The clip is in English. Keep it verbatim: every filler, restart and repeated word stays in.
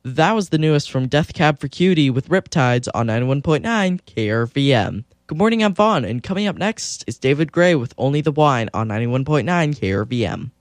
That was the newest from Death Cab for Cutie with Riptides on ninety-one point nine K R V M. Good morning, I'm Vaughn, and coming up next is David Gray with Only the Wine on ninety-one point nine K R V M.